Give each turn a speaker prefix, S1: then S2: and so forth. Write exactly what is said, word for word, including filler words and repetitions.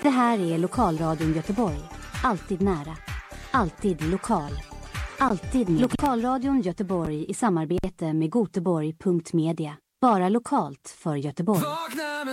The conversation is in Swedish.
S1: Det här är Lokalradion Göteborg. Alltid nära. Alltid lokal. Alltid med. Lokalradion Göteborg i samarbete med Göteborg punkt media. Bara lokalt för Göteborg.